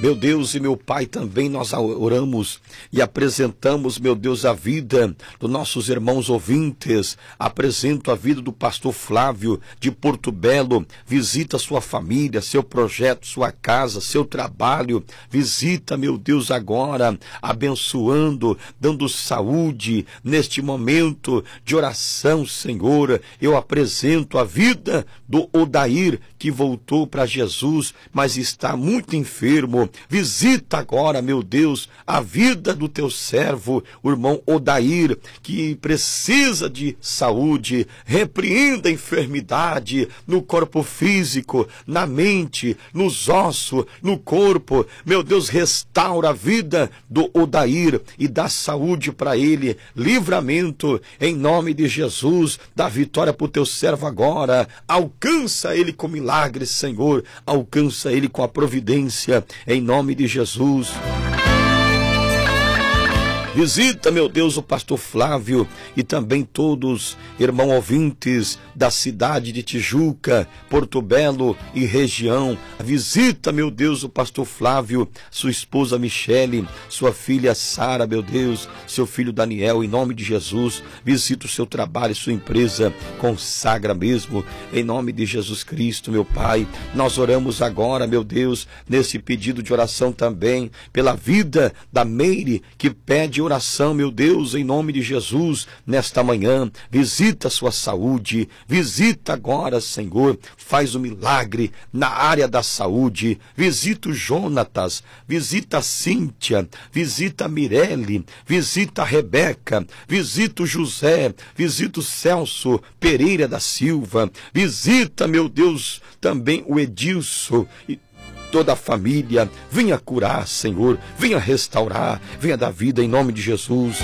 Meu Deus e meu Pai, também nós oramos e apresentamos, meu Deus, a vida dos nossos irmãos ouvintes. Apresento a vida do pastor Flávio de Porto Belo. Visita sua família, seu projeto, sua casa, seu trabalho. Visita, meu Deus, agora, abençoando, dando saúde neste momento de oração, Senhor. Eu apresento a vida do Odair, que voltou para Jesus, mas está muito enfermo. Visita agora, meu Deus, a vida do teu servo, o irmão Odair, que precisa de saúde. Repreenda a enfermidade no corpo físico, na mente, nos ossos, no corpo. Meu Deus, restaura a vida do Odair e dá saúde para ele, livramento em nome de Jesus. Dá vitória para o teu servo agora. Alcança ele com milagres, Senhor. Alcança ele com a providência em nome de Jesus. Visita, meu Deus, o pastor Flávio e também todos, irmãos ouvintes da cidade de Tijuca, Porto Belo e região. Visita, meu Deus, o pastor Flávio, sua esposa Michele, sua filha Sara, meu Deus, seu filho Daniel, em nome de Jesus. Visita o seu trabalho, sua empresa, consagra mesmo, em nome de Jesus Cristo, meu Pai. Nós oramos agora, meu Deus, nesse pedido de oração também, pela vida da Meire, que pede oração, meu Deus, em nome de Jesus, nesta manhã. Visita a sua saúde, visita agora, Senhor, faz um milagre na área da saúde. Visita o Jonatas, visita a Cíntia, visita a Mirelle, visita a Rebeca, visita o José, visita o Celso Pereira da Silva, visita, meu Deus, também o Edilson e toda a família. Venha curar, Senhor, venha restaurar, venha dar vida em nome de Jesus.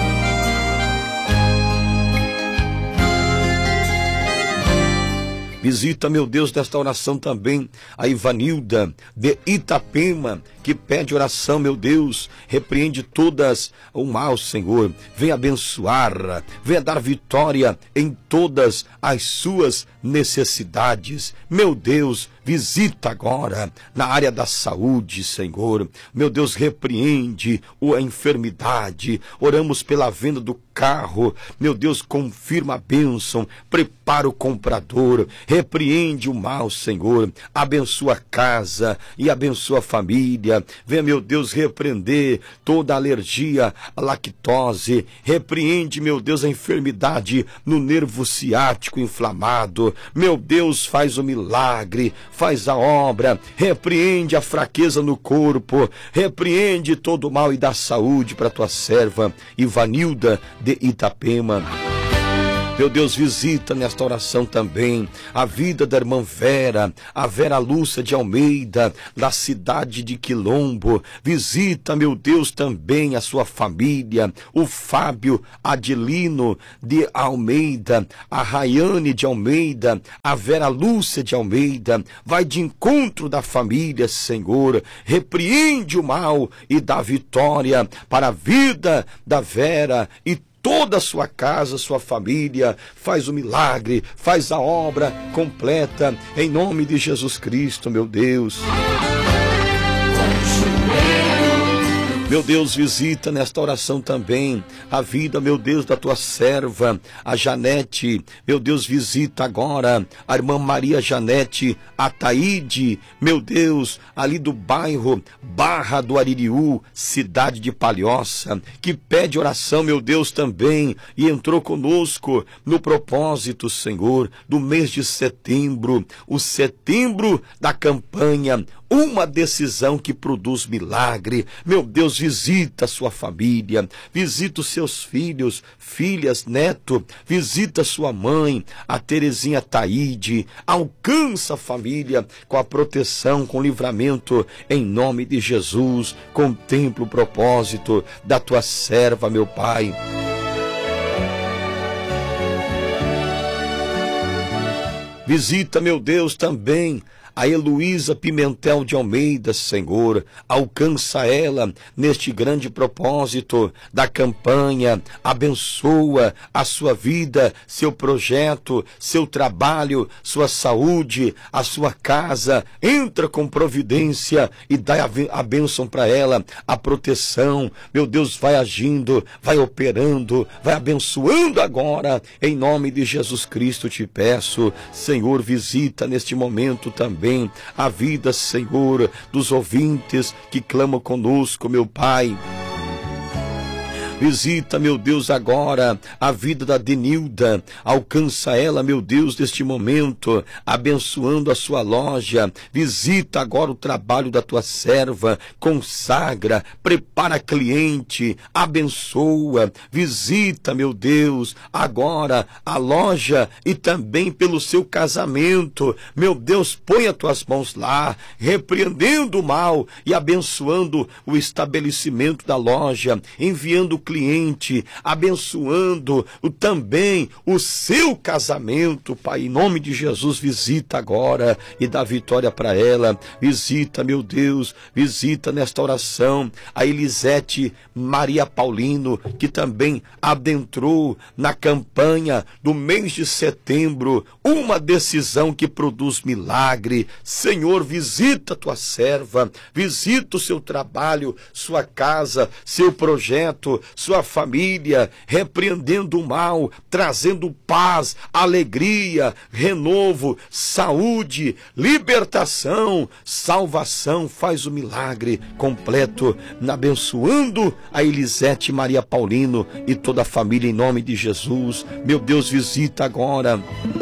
Visita, meu Deus, desta oração também a Ivanilda de Itapema, que pede oração, meu Deus. Repreende todas o mal, Senhor. Venha abençoar, venha dar vitória em todas as suas necessidades. Meu Deus, visita agora na área da saúde, Senhor. Meu Deus, repreende a enfermidade. Oramos pela venda do carro. Meu Deus, confirma a bênção. Prepara o comprador. Repreende o mal, Senhor. Abençoa a casa e abençoa a família. Venha, meu Deus, repreender toda alergia à lactose. Repreende, meu Deus, a enfermidade no nervo ciático inflamado. Meu Deus, faz o milagre, faz a obra. Repreende a fraqueza no corpo. Repreende todo o mal e dá saúde para tua serva Ivanilda de Itapema. Meu Deus, visita nesta oração também a vida da irmã Vera, a Vera Lúcia de Almeida, da cidade de Quilombo. Visita, meu Deus, também a sua família, o Fábio Adilino de Almeida, a Rayane de Almeida, a Vera Lúcia de Almeida. Vai de encontro da família, Senhor. Repreende o mal e dá vitória para a vida da Vera e toda a sua casa, sua família. Faz o milagre, faz a obra completa, em nome de Jesus Cristo, meu Deus. Meu Deus, visita nesta oração também a vida, meu Deus, da tua serva, a Janete. Meu Deus, visita agora a irmã Maria Janete Ataíde, meu Deus, ali do bairro Barra do Aririú, cidade de Palhoça, que pede oração, meu Deus, também, e entrou conosco no propósito, Senhor, do mês de setembro, o setembro da campanha, uma decisão que produz milagre. Meu Deus, visita a sua família, visita os seus filhos, filhas, neto, visita sua mãe, a Terezinha Taíde. Alcança a família com a proteção, com o livramento, em nome de Jesus. Contempla o propósito da tua serva, meu Pai. Visita, meu Deus, também a Heloísa Pimentel de Almeida, Senhor, alcança ela neste grande propósito da campanha, abençoa a sua vida, seu projeto, seu trabalho, sua saúde, a sua casa, entra com providência e dá a bênção para ela, a proteção, meu Deus, vai agindo, vai operando, vai abençoando agora, em nome de Jesus Cristo te peço, Senhor, visita neste momento também a vida, Senhor, dos ouvintes que clamam conosco, meu Pai. Visita, meu Deus, agora a vida da Denilda, alcança ela, meu Deus, neste momento, abençoando a sua loja. Visita agora o trabalho da tua serva, consagra, prepara cliente, abençoa. Visita, meu Deus, agora a loja e também pelo seu casamento. Meu Deus, põe as tuas mãos lá, repreendendo o mal e abençoando o estabelecimento da loja, enviando cliente, abençoando também o seu casamento, Pai, em nome de Jesus, visita agora e dá vitória para ela. Visita, meu Deus, visita nesta oração a Elisete Maria Paulino, que também adentrou na campanha do mês de setembro, uma decisão que produz milagre. Senhor, visita a tua serva, visita o seu trabalho, sua casa, seu projeto, sua família, repreendendo o mal, trazendo paz, alegria, renovo, saúde, libertação, salvação. Faz o milagre completo, abençoando a Elisete Maria Paulino e toda a família em nome de Jesus. Meu Deus, visita agora.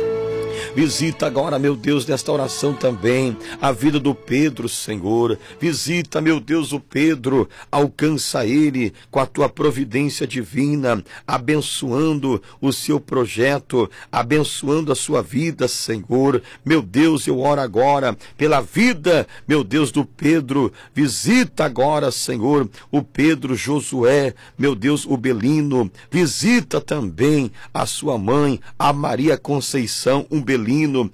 Visita agora, meu Deus, nesta oração também, a vida do Pedro, Senhor. Visita, meu Deus, o Pedro, alcança ele com a tua providência divina, abençoando o seu projeto, abençoando a sua vida, Senhor. Meu Deus, eu oro agora pela vida, meu Deus, do Pedro. Visita agora, Senhor, o Pedro Josué, meu Deus, o Belino. Visita também a sua mãe, a Maria Conceição, Belino.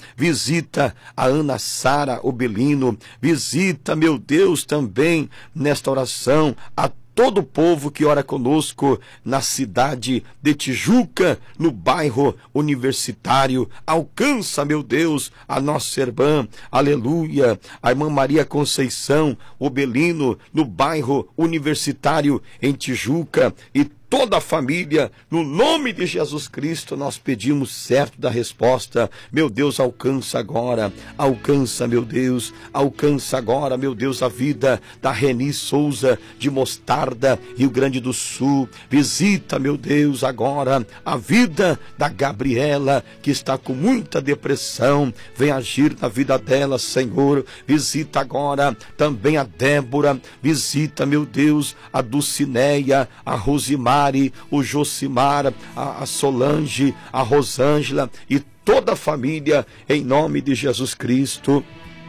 Visita a Ana Sara Obelino, visita, meu Deus, também nesta oração a todo o povo que ora conosco na cidade de Tijuca, no bairro Universitário. Alcança, meu Deus, a nossa irmã, aleluia, a irmã Maria Conceição Obelino, no bairro Universitário em Tijuca, e toda a família, no nome de Jesus Cristo, nós pedimos certo da resposta. Meu Deus, alcança agora, alcança, meu Deus, alcança agora, meu Deus, a vida da Reni Souza, de Mostarda, Rio Grande do Sul. Visita, meu Deus, agora a vida da Gabriela, que está com muita depressão. Vem agir na vida dela, Senhor. Visita agora também a Débora, visita, meu Deus, a Dulcineia, a Rosimar, o Josimar, a Solange, a Rosângela e toda a família, em nome de Jesus Cristo.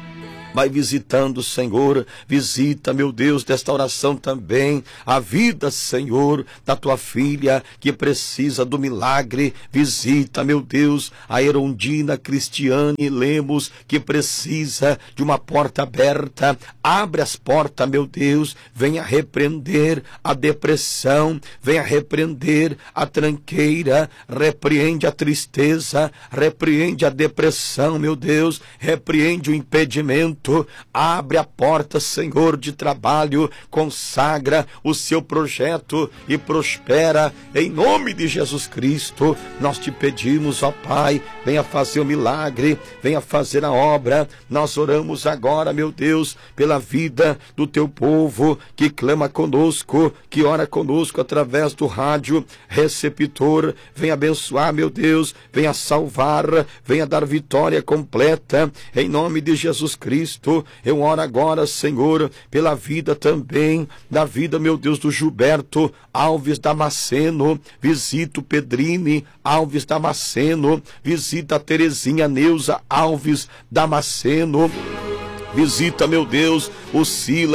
Vai visitando, Senhor, visita, meu Deus, desta oração também, a vida, Senhor, da tua filha, que precisa do milagre. Visita, meu Deus, a Erondina Cristiane Lemos, que precisa de uma porta aberta. Abre as portas, meu Deus, venha repreender a depressão, venha repreender a tranqueira, repreende a tristeza, repreende a depressão, meu Deus, repreende o impedimento. Abre a porta, Senhor, de trabalho, consagra o seu projeto e prospera em nome de Jesus Cristo. Nós te pedimos, ó Pai, venha fazer o milagre, venha fazer a obra. Nós oramos agora, meu Deus, pela vida do teu povo que clama conosco, que ora conosco através do rádio receptor. Venha abençoar, meu Deus, venha salvar, venha dar vitória completa em nome de Jesus Cristo. Eu oro agora, Senhor, pela vida também, da vida, meu Deus, do Gilberto Alves Damasceno. Visita o Pedrini Alves Damasceno, visita a Terezinha Neuza Alves Damasceno. Visita, meu Deus, o Silas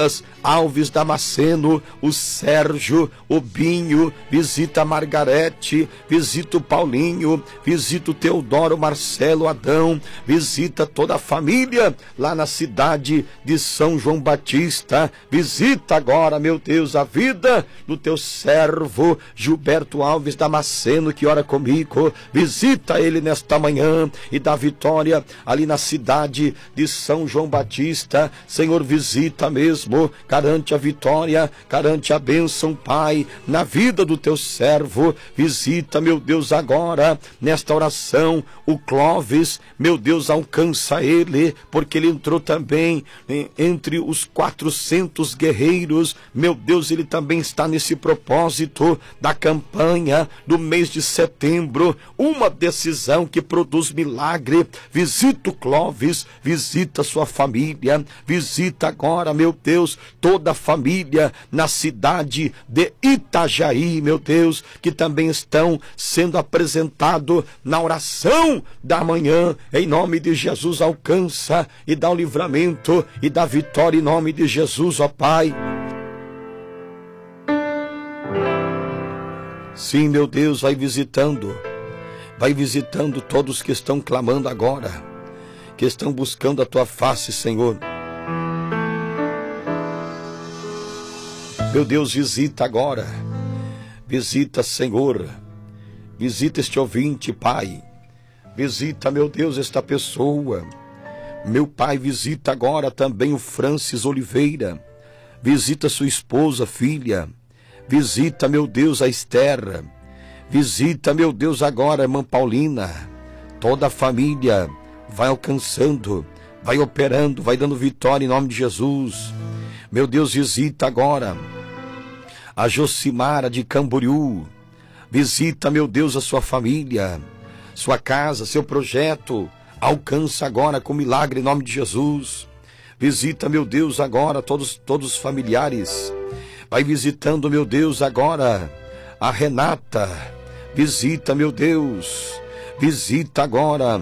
Alves Damasceno, o Sérgio, o Binho, visita a Margarete, visita o Paulinho, visita o Teodoro, Marcelo, Adão, visita toda a família lá na cidade de São João Batista. Visita agora, meu Deus, a vida do teu servo Gilberto Alves Damasceno, que ora comigo. Visita ele nesta manhã e dá vitória ali na cidade de São João Batista. Senhor, visita mesmo, garante a vitória, garante a bênção, Pai, na vida do teu servo. Visita, meu Deus, agora nesta oração o Clóvis, meu Deus, alcança ele, porque ele entrou também entre os 400 guerreiros. Meu Deus, ele também está nesse propósito da campanha do mês de setembro, uma decisão que produz milagre. Visita o Clóvis, visita sua família, visita agora, meu Deus, toda a família na cidade de Itajaí, meu Deus, que também estão sendo apresentados na oração da manhã. Em nome de Jesus, alcança e dá o livramento e dá vitória em nome de Jesus, ó Pai. Sim, meu Deus, vai visitando todos que estão clamando agora, que estão buscando a tua face, Senhor. Meu Deus, visita agora, visita, Senhor, visita este ouvinte, Pai, visita, meu Deus, esta pessoa, meu Pai, visita agora também o Francis Oliveira, visita sua esposa, filha, visita, meu Deus, a Esther, visita, meu Deus, agora a irmã Paulina, toda a família vai alcançando, vai operando, vai dando vitória em nome de Jesus. Meu Deus, visita agora a Josimara de Camboriú, visita, meu Deus, a sua família, sua casa, seu projeto, alcança agora com milagre em nome de Jesus. Visita, meu Deus, agora todos os familiares, vai visitando, meu Deus, agora a Renata, visita, meu Deus, visita agora,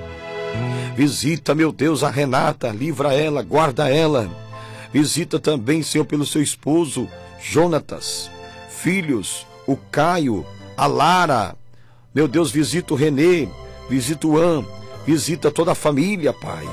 visita, meu Deus, a Renata, livra ela, guarda ela, visita também, Senhor, pelo seu esposo, Jonatas, filhos, o Caio, a Lara, meu Deus, visita o Renê, visita o An, visita toda a família, Pai,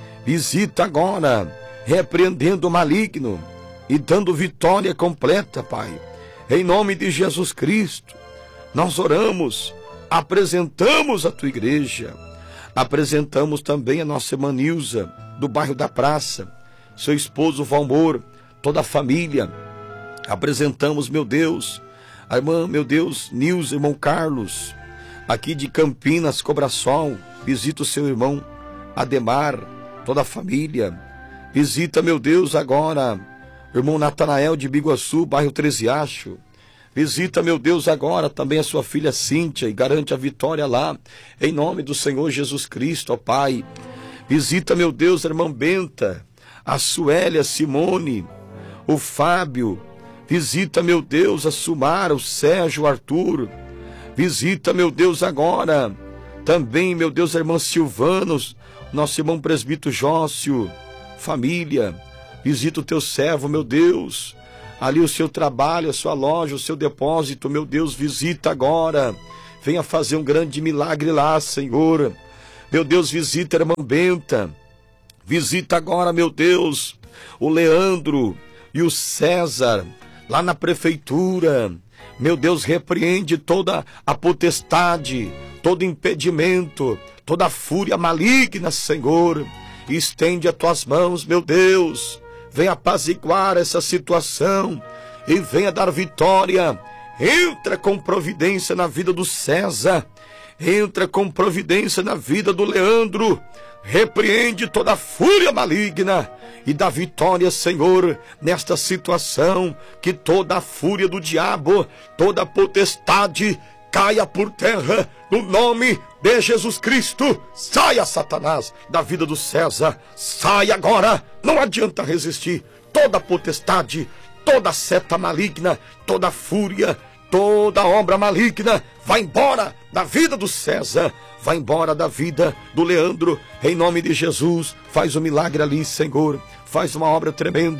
visita agora, repreendendo o maligno e dando vitória completa, Pai, em nome de Jesus Cristo. Nós oramos, apresentamos a tua igreja, apresentamos também a nossa irmã Nilza, do bairro da Praça, seu esposo Valmor, toda a família. Apresentamos, meu Deus, a irmã, meu Deus, Nilza, irmão Carlos, aqui de Campinas, Cobrasol, visita o seu irmão Ademar, toda a família. Visita, meu Deus, agora irmão Natanael de Biguaçu, bairro Treziacho. Visita, meu Deus, agora também a sua filha Cíntia e garante a vitória lá, em nome do Senhor Jesus Cristo, ó Pai. Visita, meu Deus, a irmã Benta, a Suélia, Simone, o Fábio. Visita, meu Deus, a Sumara, o Sérgio, o Arthur. Visita, meu Deus, agora também, meu Deus, a irmã Silvanos, nosso irmão presbítero Jócio, família. Visita o teu servo, meu Deus, ali o seu trabalho, a sua loja, o seu depósito, meu Deus, visita agora. Venha fazer um grande milagre lá, Senhor. Meu Deus, visita a irmã Benta. Visita agora, meu Deus, o Leandro e o César, lá na prefeitura. Meu Deus, repreende toda a potestade, todo impedimento, toda a fúria maligna, Senhor. E estende as tuas mãos, meu Deus. Venha apaziguar essa situação e venha dar vitória. Entra com providência na vida do César. Entra com providência na vida do Leandro. Repreende toda a fúria maligna e dá vitória, Senhor, nesta situação. Que toda a fúria do diabo, toda a potestade caia por terra, no nome de Jesus Cristo. Saia, Satanás, da vida do César. Sai agora, não adianta resistir. Toda a potestade, toda a seta maligna, toda a fúria, toda a obra maligna, vai embora da vida do César, vai embora da vida do Leandro, em nome de Jesus. Faz um milagre ali, Senhor, faz uma obra tremenda,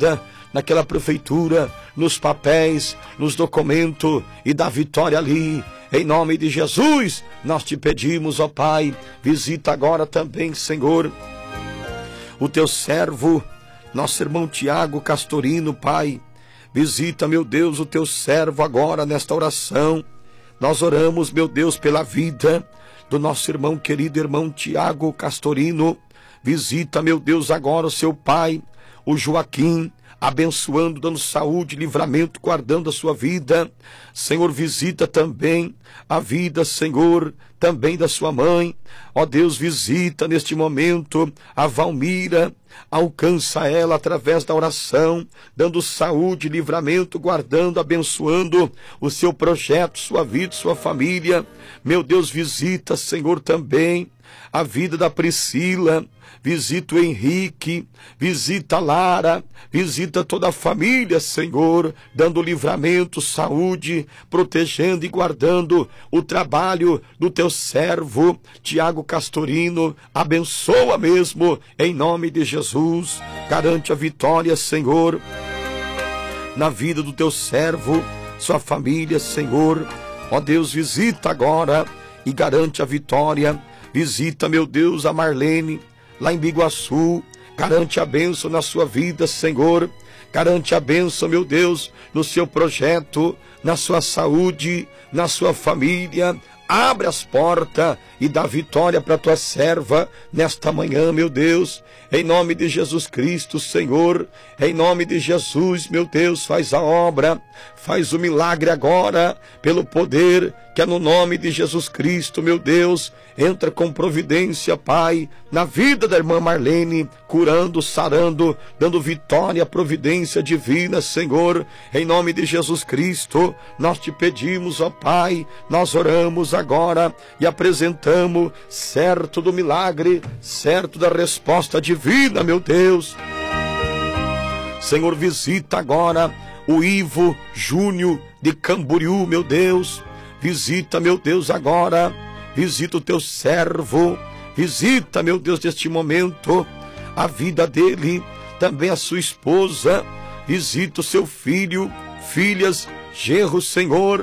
naquela prefeitura, nos papéis, nos documentos, e dá vitória ali. Em nome de Jesus, nós te pedimos, ó Pai, visita agora também, Senhor, o teu servo, nosso irmão Tiago Castorino, Pai. Visita, meu Deus, o teu servo agora nesta oração. Nós oramos, meu Deus, pela vida do nosso irmão querido, irmão Tiago Castorino. Visita, meu Deus, agora o seu pai, o Joaquim, abençoando, dando saúde, livramento, guardando a sua vida. Senhor, visita também a vida, Senhor, também da sua mãe. Ó Deus, visita neste momento a Valmira, alcança ela através da oração, dando saúde, livramento, guardando, abençoando o seu projeto, sua vida, sua família. Meu Deus, visita, Senhor, também a vida da Priscila, visita o Henrique, visita a Lara, visita toda a família, Senhor, dando livramento, saúde, protegendo e guardando o trabalho do teu servo, Tiago Castorino. Abençoa mesmo, em nome de Jesus. Garante a vitória, Senhor, na vida do teu servo, sua família, Senhor. Ó Deus, visita agora e garante a vitória. Visita, meu Deus, a Marlene, lá em Biguaçu. Garante a bênção na sua vida, Senhor. Garante a bênção, meu Deus, no seu projeto, na sua saúde, na sua família. Abre as portas e dá vitória para a tua serva nesta manhã, meu Deus. Em nome de Jesus Cristo, Senhor. Em nome de Jesus, meu Deus, faz a obra, faz o milagre agora, pelo poder que é no nome de Jesus Cristo, meu Deus. Entra com providência, Pai, na vida da irmã Marlene, curando, sarando, dando vitória, providência divina, Senhor. Em nome de Jesus Cristo, nós te pedimos, ó Pai, nós oramos agora e apresentamos, certo do milagre, certo da resposta divina, meu Deus. Senhor, visita agora o Ivo Júnior de Camboriú, meu Deus. Visita, meu Deus, agora. Visita o teu servo. Visita, meu Deus, neste momento a vida dele, também a sua esposa. Visita o seu filho, filhas, genros, Senhor.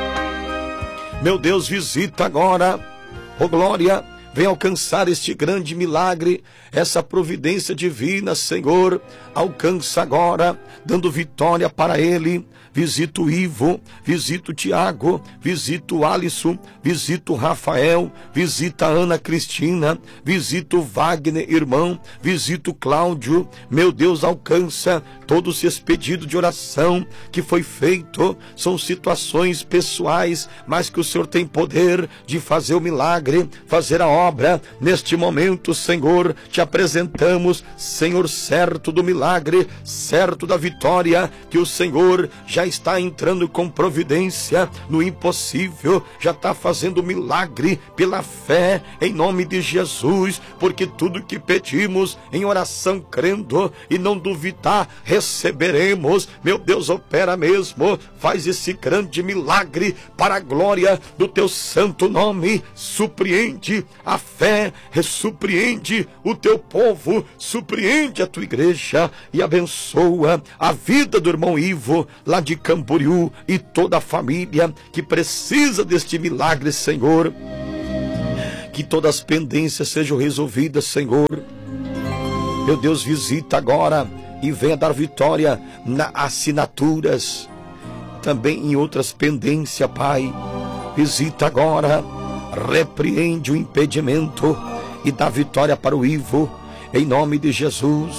Meu Deus, visita agora. Ó glória, vem alcançar este grande milagre, essa providência divina, Senhor. Alcança agora, dando vitória para ele. Visita o Ivo, visita o Tiago, visita o Alisson, visita o Rafael, visita a Ana Cristina, visita o Wagner, irmão, visita o Cláudio. Meu Deus, alcança todos esses pedidos de oração que foi feito. São situações pessoais, mas que o Senhor tem poder de fazer o milagre, fazer a obra. Neste momento, Senhor, te apresentamos, Senhor, certo do milagre, certo da vitória, que o Senhor já está entrando com providência no impossível, já está fazendo milagre pela fé, em nome de Jesus, porque tudo que pedimos em oração crendo e não duvidar, receberemos. Meu Deus, opera mesmo, faz esse grande milagre para a glória do teu santo nome. Surpreende a fé, surpreende o teu povo, surpreende a tua igreja e abençoa a vida do irmão Ivo, lá de Camboriú, e toda a família que precisa deste milagre, Senhor. Que todas as pendências sejam resolvidas, Senhor. Meu Deus, visita agora e venha dar vitória nas assinaturas, também em outras pendências, Pai. Visita agora, repreende o impedimento e dá vitória para o Ivo, em nome de Jesus.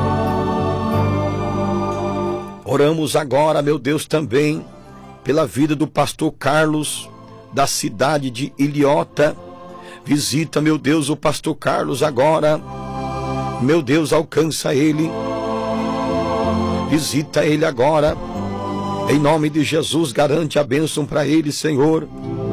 Oramos agora, meu Deus, também pela vida do pastor Carlos, da cidade de Ilhota. Visita, meu Deus, o pastor Carlos agora. Meu Deus, alcança ele. Visita ele agora. Em nome de Jesus, garante a bênção para ele, Senhor.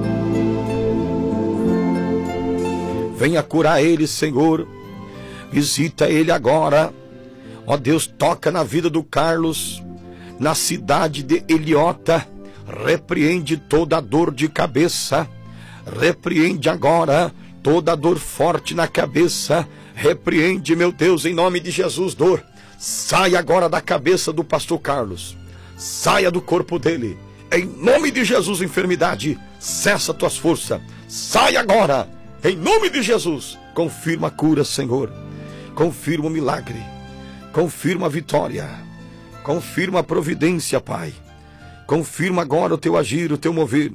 Venha curar ele, Senhor. Visita ele agora. Ó Deus, toca na vida do Carlos, na cidade de Ilhota. Repreende toda a dor de cabeça. Repreende agora toda a dor forte na cabeça. Repreende, meu Deus, em nome de Jesus, dor. saia agora da cabeça do pastor Carlos, saia do corpo dele, em nome de Jesus. Enfermidade, cessa tuas forças, sai agora, em nome de Jesus. Confirma a cura, Senhor, confirma o milagre, confirma a vitória, confirma a providência, Pai. Confirma agora o teu agir, o teu mover.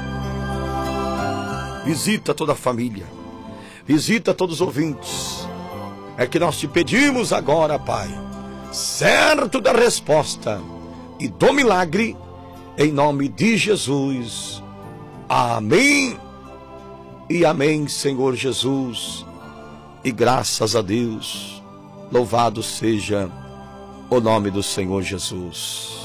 Visita toda a família, visita todos os ouvintes. É que nós te pedimos agora, Pai, certo da resposta e do milagre, em nome de Jesus. Amém e amém, Senhor Jesus. E graças a Deus, louvado seja o nome do Senhor Jesus.